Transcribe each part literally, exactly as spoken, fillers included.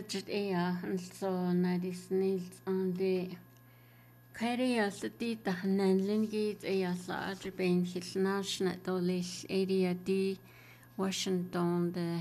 Ajit ea so nadis nils on the Karia Satita Nanlingit ea sa Ajibain Hilnash Natolish area D Washington the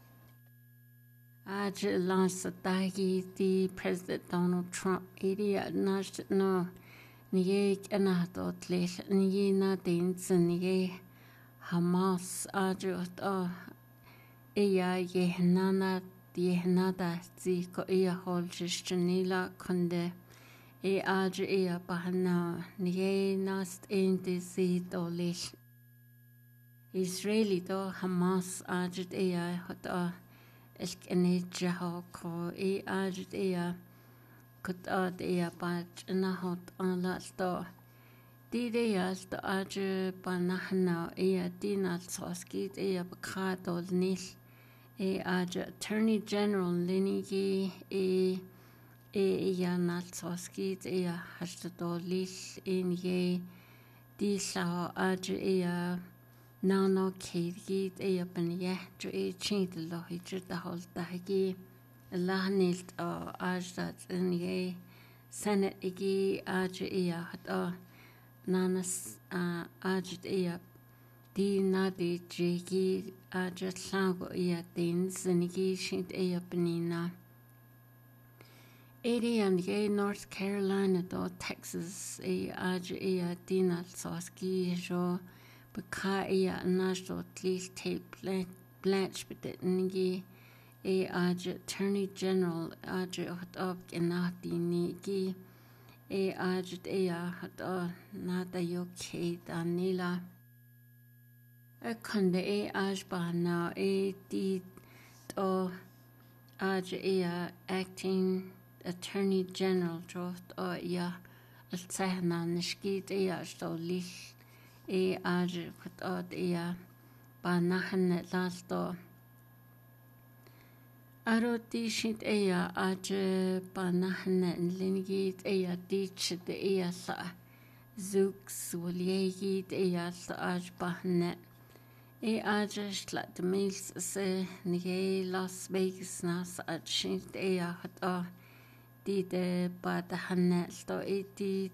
Ajit Lansatagi the President Donald Trump area Nash no Nige Anatotlish Nina Dins Nige Hamas Ajut uh ea Yehnana Yehnada Ziko ea Holshishnila Kunde E Aj ea Bahana Nye Nast Indi Zid Olish Israeli do Hamas Ajit ea Hota Elk Enejaho Ko E Ajit ea Kutad ea Baj Nahot Anlat do Dideas do Aj Banahna ea Dinal Soskit ea Bakadol Nil E Aj Attorney General Linigi E E ya nalsoskit e ya hashtadolish in ye di sao aj e ya nano kegit e ya ben ye jo e chint lo hijr da hol dagi lahnilt o aj dat in ye senate igi aj e ya hat nanas aj e ya di nadi jigi aj tlago e ya din zinigi shint e ya benina eighty and gay North Carolina do Texas e aj e dinal soski jo baka e nash do tlis tape blanch bidet nigi e aj Attorney General aj hot up genati nigi e aj e hot nada yoke danila e konde e aj bana e di do aj e acting Attorney General Droth o ia al-Sahna nishkit ia stolish e aj kut od ia banahan lalto aroti shit ia aj banahan lingit ia dich de ia sa zooks wuliegit ia sa aj bahne e aj slat mils se nige Las Vegas nas aj shit ia hat di de bad hanel to iti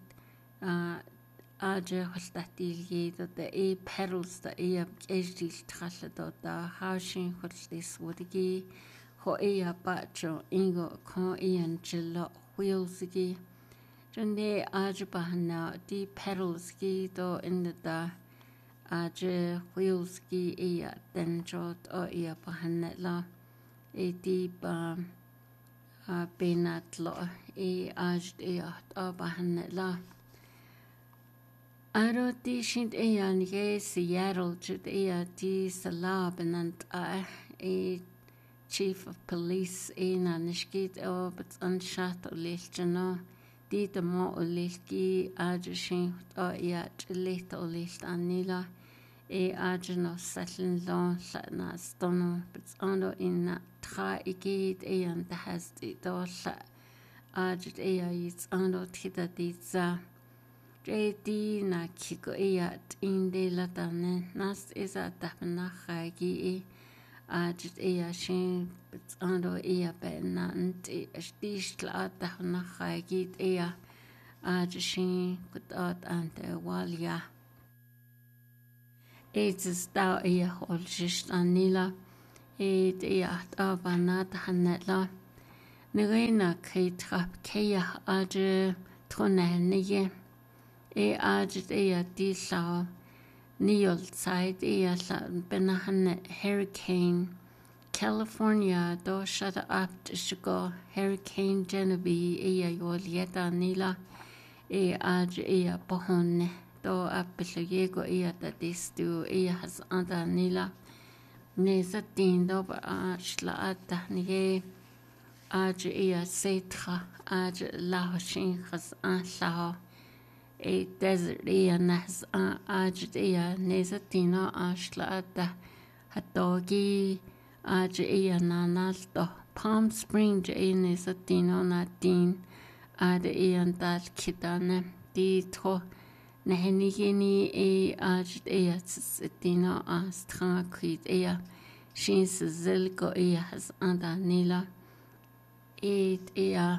aje holtatilgi to de e perils to e ejil tralle to da haushin holtis wodigi ho e bacho ingo ko e angelo wheelsgi jende aje bahna di perils to in the da aje wheelsgi e den jot o e bahanela e di ba a benat lo e aj e a bahan la aro di shint e an ge Seattle jut e a di salab and a e chief of police e na nishkit o but unshat o lechno di de mo o lechki aj shin o e a let o lech anila e aj no satlin lo na stono but ando in tra igit e an the has it all aj e a it's ando tita ditza jd na kiko e at in de latane nas is a tapna khagi e aj e a shin but ando e a ben and e stish la tapna khagi e a aj shin kut at ante walia it's sta e a hol just anila e de at abanat hanela Nerena Ketrap Kea Aj Tronenige E Aj Ea Disao Neil Side Ea Benahan Hurricane California Do Shut Up Shigo Hurricane Genevieve Ea Yolieta Nila E Aj Ea Bohone Do Apilego Ea Distu Ea Has Anda Nila Nezatin Do Ashla Ata Nige Aj ea setra aj lahoshin khas an lao e desert ea nas an aj ea nezatino ashlada hatogi aj ea nanalto Palm Springs e nezatino nadin ad ea dal kitane di to nehenigini e aj ea tsitino astra kid ea shin zilgo ea has anda nila it ea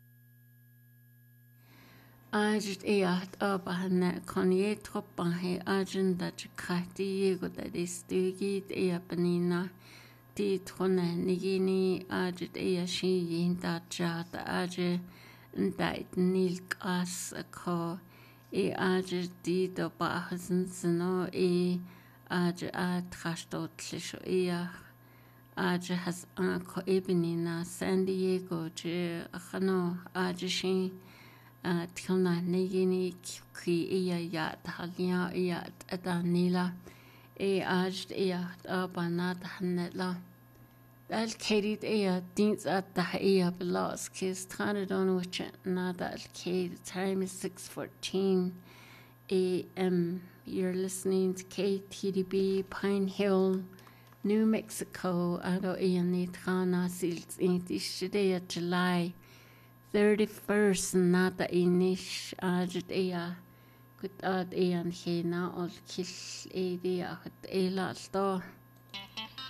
Ajit eat abahana konie tropahe agenda chakati yego that is stugit ea panina ti trona nigini ajit ea shi yinda jata aje ndait nilk as ko e ajit di do bahasen sno e aj a trashtotlisho ea aj has anko ebenina San Diego je khano aj shi Tkana nigini ki iya ya talia iya adanila e ajd iya abanat hanela Al kadid iya dins at the iya belas kis tana don which nada al kid time is six fourteen A M You're listening to K T D B Pine Hill New Mexico ado iya ni tana sils in the July thirty-first nada inish ajit ea kut ad ean hena ol kill edia hut ela alto